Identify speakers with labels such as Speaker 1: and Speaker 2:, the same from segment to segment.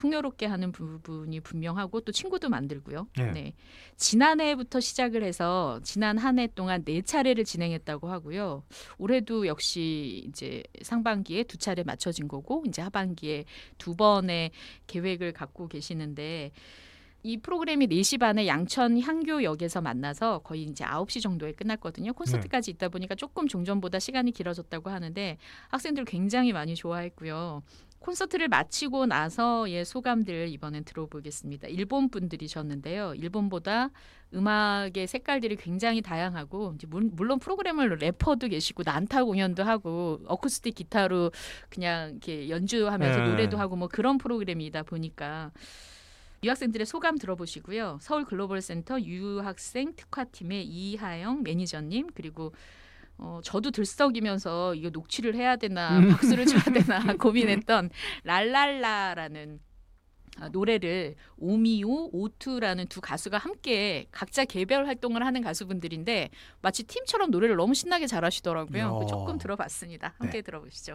Speaker 1: 풍요롭게 하는 부분이 분명하고 또 친구도 만들고요.
Speaker 2: 네.
Speaker 1: 네. 지난해부터 시작을 해서 지난 한 해 동안 4차례를 진행했다고 하고요. 올해도 역시 이제 상반기에 2차례 맞춰진 거고 이제 하반기에 2번의 계획을 갖고 계시는데 이 프로그램이 4시 반에 양천 향교역에서 만나서 거의 이제 9시 정도에 끝났거든요. 콘서트까지 있다 보니까 조금 종전보다 시간이 길어졌다고 하는데 학생들 굉장히 많이 좋아했고요. 콘서트를 마치고 나서의 소감들 이번엔 들어보겠습니다. 일본 분들이셨는데요. 일본보다 음악의 색깔들이 굉장히 다양하고 이제 물론 프로그램을 래퍼도 계시고 난타 공연도 하고 어쿠스틱 기타로 그냥 이렇게 연주하면서
Speaker 2: 네.
Speaker 1: 노래도 하고 뭐 그런 프로그램이다 보니까 유학생들의 소감 들어보시고요. 서울 글로벌 센터 유학생 특화팀의 이하영 매니저님 그리고 저도 들썩이면서 이거 녹취를 해야 되나 박수를 쳐야 되나 고민했던 랄랄라라는 노래를 오미오, 오투라는 두 가수가 함께 각자 개별 활동을 하는 가수분들인데 마치 팀처럼 노래를 너무 신나게 잘하시더라고요. 그거 조금 들어봤습니다. 함께
Speaker 2: 네.
Speaker 1: 들어보시죠.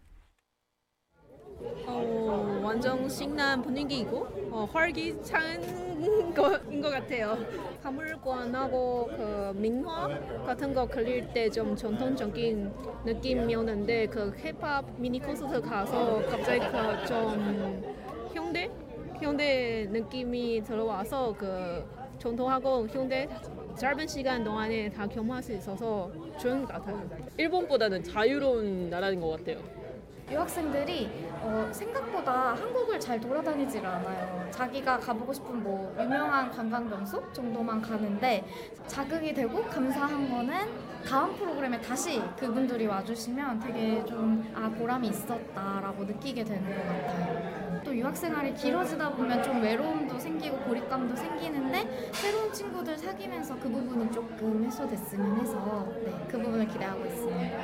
Speaker 3: 완전 신난 분위기이고 활기찬 거인 것 같아요. 박물관하고 그 민화 같은 거 그릴 때 좀 전통적인 느낌이었는데 그 힙합 미니 콘서트 가서 갑자기 그좀 현대 느낌이 들어와서 그 전통하고 현대 짧은 시간 동안에 다 경험할 수 있어서 좋은 것 같아요.
Speaker 4: 일본보다는 자유로운 나라인 것 같아요.
Speaker 5: 유학생들이 생각보다 한국을 잘 돌아다니질 않아요. 자기가 가보고 싶은 뭐 유명한 관광 명소 정도만 가는데 자극이 되고 감사한 거는 다음 프로그램에 다시 그분들이 와주시면 되게 좀 보람이 있었다라고 느끼게 되는 것 같아요. 또 유학 생활이 길어지다 보면 좀 외로움도 생기고 고립감도 생기는데 새로운 친구들 사귀면서 그 부분이 조금 해소됐으면 해서 그 부분을 기대하고 있습니다.